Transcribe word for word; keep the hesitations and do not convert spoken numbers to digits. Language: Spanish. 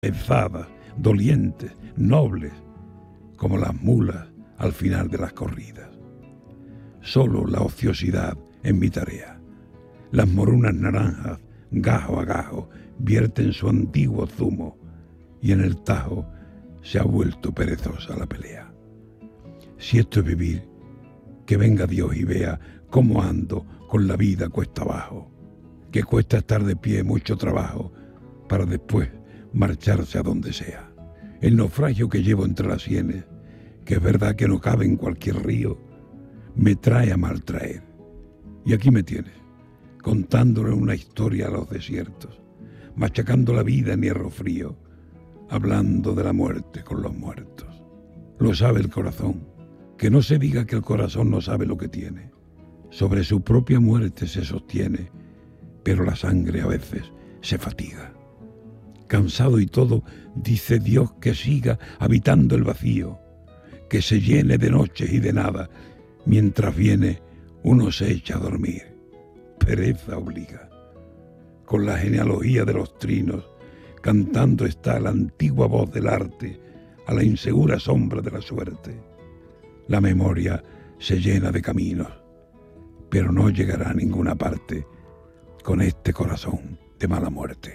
pesadas, dolientes, nobles, como las mulas al final de las corridas. Solo la ociosidad es mi tarea. Las morunas naranjas, gajo a gajo, vierten su antiguo zumo y en el tajo se ha vuelto perezosa la pelea. Si esto es vivir, que venga Dios y vea cómo ando con la vida cuesta abajo, que cuesta estar de pie mucho trabajo para después marcharse a donde sea. El naufragio que llevo entre las sienes, que es verdad que no cabe en cualquier río, me trae a maltraer. Y aquí me tienes, contándole una historia a los desiertos, machacando la vida en hierro frío, hablando de la muerte con los muertos. Lo sabe el corazón, que no se diga que el corazón no sabe lo que tiene. Sobre su propia muerte se sostiene, pero la sangre a veces se fatiga. Cansado y todo, dice Dios que siga habitando el vacío, que se llene de noches y de nada, mientras viene uno se echa a dormir. Pereza obliga. Con la genealogía de los trinos, cantando está la antigua voz del arte a la insegura sombra de la suerte. La memoria se llena de caminos, pero no llegará a ninguna parte con este corazón de mala muerte.